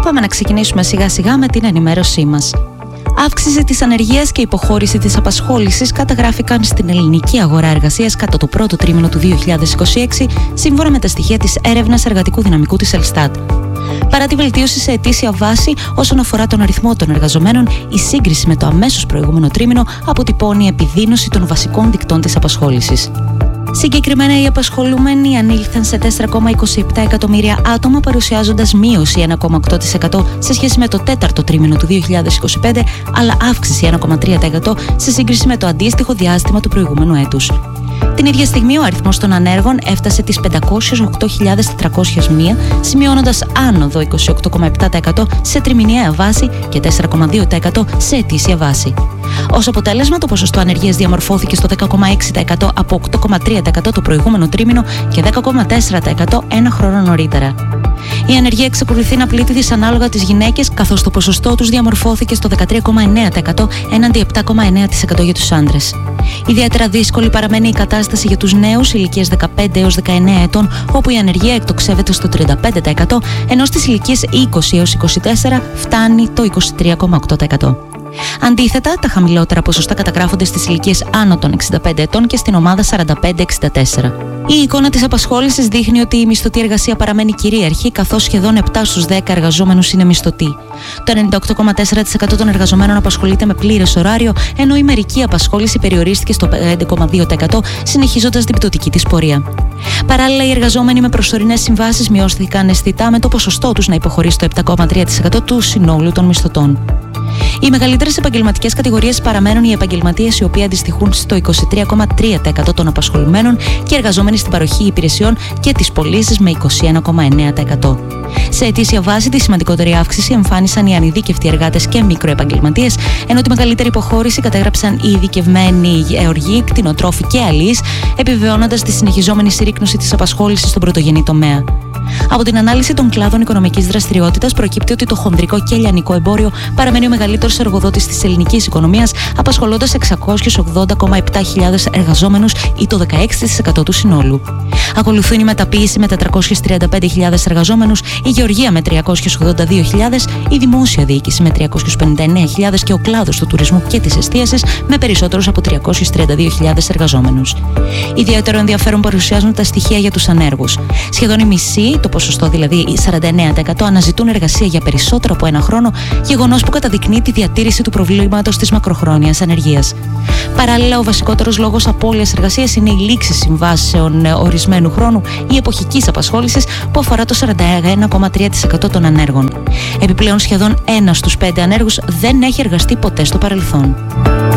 Πάμε να ξεκινήσουμε σιγά σιγά με την ενημέρωσή μας. Αύξηση της ανεργίας και υποχώρηση της απασχόλησης καταγράφηκαν στην ελληνική αγορά εργασίας κατά το πρώτο τρίμηνο του 2026, σύμφωνα με τα στοιχεία της έρευνας εργατικού δυναμικού της Ελστάτ. Παρά τη βελτίωση σε ετήσια βάση όσον αφορά τον αριθμό των εργαζομένων, η σύγκριση με το αμέσως προηγούμενο τρίμηνο αποτυπώνει επιδείνωση των βασικών δικτών της απασχόλησης. Συγκεκριμένα, οι απασχολούμενοι ανήλθαν σε 4,27 εκατομμύρια άτομα, παρουσιάζοντας μείωση 1,8% σε σχέση με το τέταρτο τρίμηνο του 2025, αλλά αύξηση 1,3% σε σύγκριση με το αντίστοιχο διάστημα του προηγούμενου έτους. Την ίδια στιγμή, ο αριθμός των ανέργων έφτασε τις 508.401, σημειώνοντας άνοδο 28,7% σε τριμηνιαία βάση και 4,2% σε ετήσια βάση. Ως αποτέλεσμα, το ποσοστό ανεργίας διαμορφώθηκε στο 10,6% από 8,3% το προηγούμενο τρίμηνο και 10,4% ένα χρόνο νωρίτερα. Η ανεργία εξακολουθεί να πλήττει δυσανάλογα τις γυναίκες, καθώς το ποσοστό τους διαμορφώθηκε στο 13,9% έναντι 7,9% για τους άντρες. Ιδιαίτερα δύσκολη παραμένει η κατάσταση για τους νέους ηλικίας 15 έως 19 ετών, όπου η ανεργία εκτοξεύεται στο 35%, ενώ στις ηλικίες 20 έως 24 φτάνει το 23,8%. Αντίθετα, τα χαμηλότερα ποσοστά καταγράφονται στις ηλικίες άνω των 65 ετών και στην ομάδα 45-64. Η εικόνα της απασχόλησης δείχνει ότι η μισθωτή εργασία παραμένει κυρίαρχη, καθώς σχεδόν 7 στους 10 εργαζόμενους είναι μισθωτοί. Το 98,4% των εργαζομένων απασχολείται με πλήρες ωράριο, ενώ η μερική απασχόληση περιορίστηκε στο 5,2%, συνεχίζοντας την πτωτική της πορεία. Παράλληλα, οι εργαζόμενοι με προσωρινές συμβάσεις μειώθηκαν αισθητά, με το ποσοστό τους να υποχωρεί στο 7,3% του συνόλου των μισθωτών. Οι μεγαλύτερες επαγγελματικές κατηγορίες παραμένουν οι επαγγελματίες, οι οποίοι αντιστοιχούν στο 23,3% των απασχολουμένων, και εργαζόμενοι στην παροχή υπηρεσιών και τις πωλήσεις με 21,9%. Σε ετήσια βάση, τη σημαντικότερη αύξηση εμφάνισαν οι ανειδίκευτοι εργάτες και μικροεπαγγελματίες, ενώ τη μεγαλύτερη υποχώρηση κατέγραψαν οι ειδικευμένοι γεωργοί, κτηνοτρόφοι και αλείς, επιβεβαιώνοντας τη συνεχιζόμενη συρρίκνωση της απασχόλησης στον πρωτογενή τομέα. Από την ανάλυση των κλάδων οικονομικής δραστηριότητας προκύπτει ότι το χονδρικό και λιανικό εμπόριο παραμένει ο μεγαλύτερος εργοδότης της ελληνικής οικονομίας, απασχολώντας 680,7 εργαζόμενους ή το 16% του συνόλου. Ακολουθούν η μεταποίηση με 435.000 εργαζόμενους, η γεωργία με 382.000, η δημόσια διοίκηση με 359.000 και ο κλάδος του τουρισμού και της εστίασης με περισσότερους από 332.000 εργαζόμενους. Ιδιαίτερο ενδιαφέρον παρουσιάζουν τα στοιχεία για τους ανέργους. Σχεδόν οι μισοί, το ποσοστό δηλαδή 49%, αναζητούν εργασία για περισσότερο από ένα χρόνο, γεγονός που καταδεικνύει τη διατήρηση του προβλήματος της μακροχρόνιας ανεργίας. Παράλληλα, ο βασικότερος λόγος απώλειας εργασίας είναι η λήξη συμβάσεων ορισμένου χρόνου ή εποχικής απασχόλησης, που αφορά το 41,3% των ανέργων. Επιπλέον, σχεδόν 1 στους 5 ανέργους δεν έχει εργαστεί ποτέ στο παρελθόν.